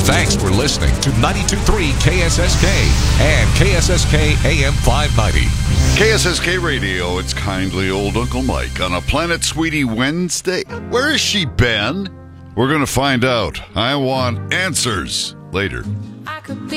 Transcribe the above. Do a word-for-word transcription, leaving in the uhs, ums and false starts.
Thanks for listening to ninety-two point three K S S K and K S S K A M five ninety. K S S K Radio, it's kindly old Uncle Mike on a Planet Sweetie Wednesday. Where has she been? We're going to find out. I want answers later. I could be